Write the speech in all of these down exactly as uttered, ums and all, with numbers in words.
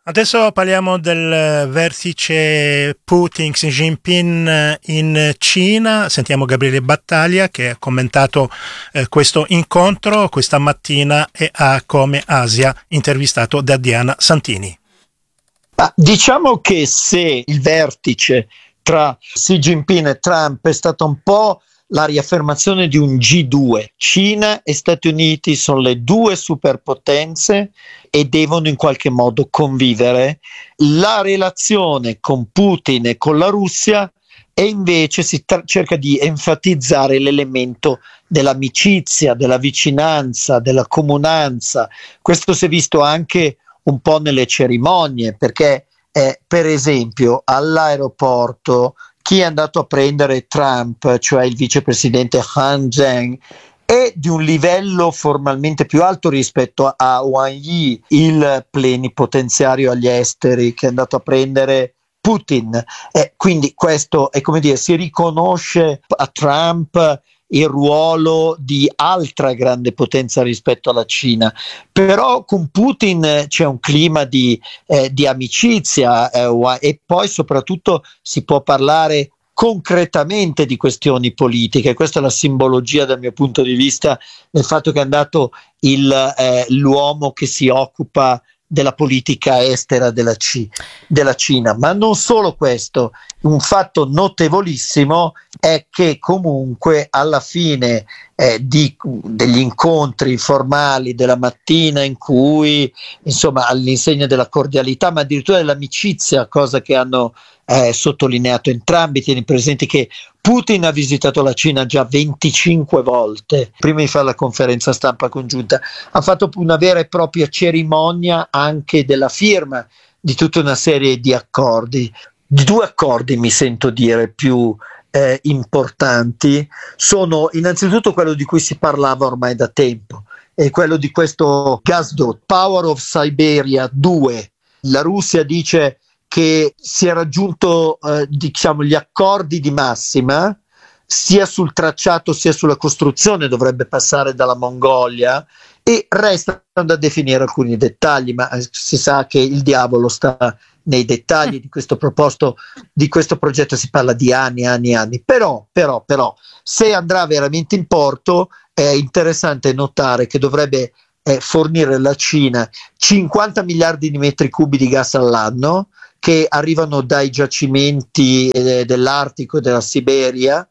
Adesso parliamo del vertice Putin-Xi Jinping in Cina. Sentiamo Gabriele Battaglia che ha commentato eh, questo incontro questa mattina e ha come Asia intervistato da Diana Santini. Ma diciamo che se il vertice tra Xi Jinping e Trump è stato un po' la riaffermazione di un G due, Cina e Stati Uniti sono le due superpotenze e devono in qualche modo convivere. La relazione con Putin e con la Russia e invece si tra- cerca di enfatizzare l'elemento dell'amicizia, della vicinanza, della comunanza. Questo si è visto anche un po' nelle cerimonie, perché eh, per esempio all'aeroporto chi è andato a prendere Trump, cioè il vicepresidente Han Zheng, è di un livello formalmente più alto rispetto a Wang Yi, il plenipotenziario agli esteri che è andato a prendere Putin. Eh, quindi questo è come dire, si riconosce a Trump il ruolo di altra grande potenza rispetto alla Cina, però con Putin c'è un clima di, eh, di amicizia eh, e poi soprattutto si può parlare concretamente di questioni politiche. Questa è la simbologia dal mio punto di vista del fatto che è andato il, eh, l'uomo che si occupa della politica estera della, C- della Cina. Ma non solo questo, un fatto notevolissimo è che comunque alla fine eh, di, degli incontri formali della mattina in cui insomma all'insegna della cordialità ma addirittura dell'amicizia, cosa che hanno eh, sottolineato entrambi, tieni presente che Putin ha visitato la Cina già venticinque volte prima di fare la conferenza stampa congiunta, ha fatto una vera e propria cerimonia anche della firma di tutta una serie di accordi. Due accordi mi sento dire più eh, importanti sono innanzitutto quello di cui si parlava ormai da tempo, è quello di questo gasdot Power of Siberia due. La Russia dice che si è raggiunto eh, diciamo gli accordi di massima sia sul tracciato sia sulla costruzione, dovrebbe passare dalla Mongolia e restano da definire alcuni dettagli, ma si sa che il diavolo sta nei dettagli di questo proposto, di questo progetto si parla di anni, anni, anni, però, però, però se andrà veramente in porto è interessante notare che dovrebbe eh, fornire la Cina cinquanta miliardi di metri cubi di gas all'anno che arrivano dai giacimenti eh, dell'Artico e della Siberia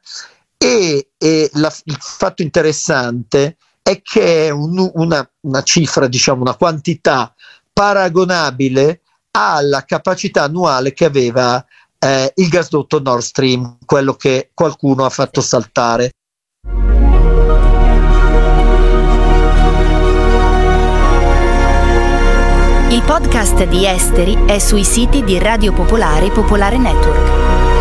e, e la, il fatto interessante è che è un, una, una cifra, diciamo una quantità paragonabile alla capacità annuale che aveva eh, il gasdotto Nord Stream, quello che qualcuno ha fatto saltare. Il podcast di Esteri è sui siti di Radio Popolare e Popolare Network.